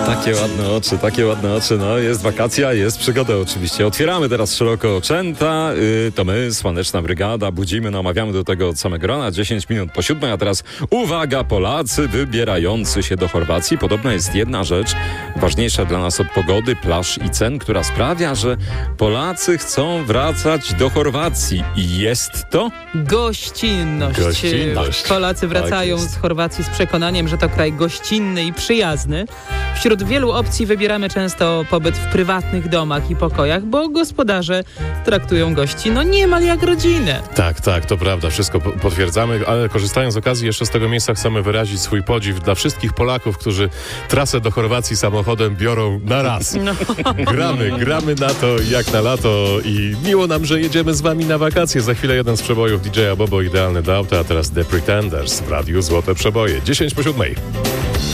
Takie ładne oczy. No, jest wakacja, jest przygoda oczywiście. Otwieramy teraz szeroko oczęta. To my, Słoneczna Brygada, budzimy, namawiamy do tego od samego rana, 10 minut po 7. A teraz uwaga, Polacy wybierający się do Chorwacji. Podobno jest jedna rzecz ważniejsza dla nas od pogody, plaż i cen, która sprawia, że Polacy chcą wracać do Chorwacji. I jest to? Gościnność. Polacy wracają z Chorwacji z przekonaniem, że to kraj gościnny i przyjazny. Wśród wielu opcji wybieramy często pobyt w prywatnych domach i pokojach, bo gospodarze traktują gości niemal jak rodzinę. Tak, to prawda, wszystko potwierdzamy, ale korzystając z okazji jeszcze z tego miejsca chcemy wyrazić swój podziw dla wszystkich Polaków, którzy trasę do Chorwacji samochodem biorą na raz. Gramy na to jak na lato i miło nam, że jedziemy z wami na wakacje. Za chwilę jeden z przebojów DJ-a Bobo, idealny do auta, a teraz The Pretenders w Radiu Złote Przeboje. 10 po 7.